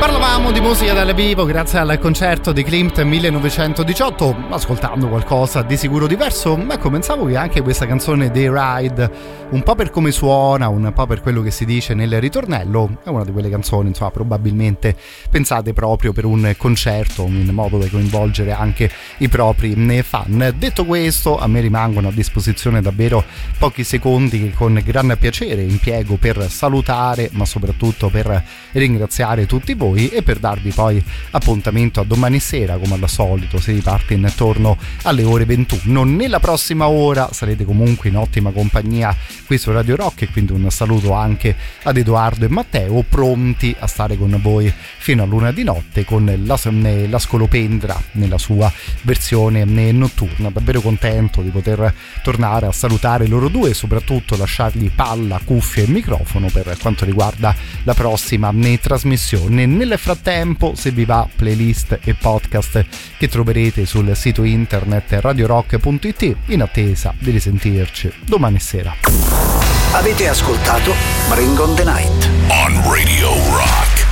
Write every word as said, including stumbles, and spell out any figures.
Parlavamo di musica dal vivo grazie al concerto di Klimt millenovecentodiciotto, ascoltando qualcosa di sicuro diverso, ma pensavo che anche questa canzone dei Ride, un po' per come suona, un po' per quello che si dice nel ritornello, è una di quelle canzoni, insomma, probabilmente pensate proprio per un concerto, in modo da coinvolgere anche i propri fan. Detto questo, a me rimangono a disposizione davvero pochi secondi che con gran piacere impiego per salutare, ma soprattutto per ringraziare tutti voi e per darvi poi appuntamento a domani sera, come al solito si riparte intorno alle ore ventuno. Nella prossima ora sarete comunque in ottima compagnia qui su Radio Rock, e quindi un saluto anche ad Edoardo e Matteo, pronti a stare con voi fino a luna di notte con la, la Scolopendra nella sua versione notturna. Davvero contento di poter tornare a salutare loro due e soprattutto lasciargli palla, cuffie e microfono per quanto riguarda la prossima trasmissione. Nel frattempo, se vi va, playlist e podcast che troverete sul sito internet radio rock punto it, in attesa di risentirci domani sera. Avete ascoltato Bring on the Night on Radio Rock.